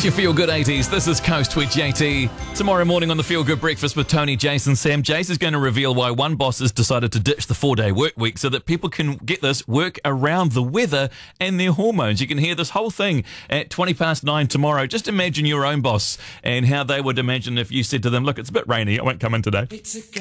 It's your Feel Good 80s. This is Coast with JT. Tomorrow morning on the Feel Good Breakfast with Tony, Jason, Sam, Jace is going to reveal why one boss has decided to ditch the 4-day work week so that people can, get this, work around the weather and their hormones. You can hear this whole thing at 9:20 tomorrow. Just imagine your own boss and how they would imagine if you said to them, look, it's a bit rainy, I won't come in today.